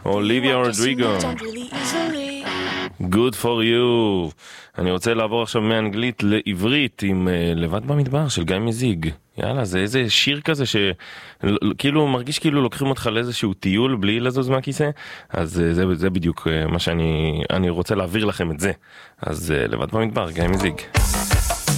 אוליביה רודריגו. Good for you. אני רוצה לעבור עכשיו מאנגלית לעברית עם לבד במדבר של גיא מזיג. יאללה, זה איזה שיר כזה שכאילו מרגיש כאילו לוקחים אותך לאיזשהו טיול בלי לזוז מהכיסא. אז זה בדיוק מה שאני רוצה להעביר לכם את זה. אז לבד במדבר, גיא מזיג.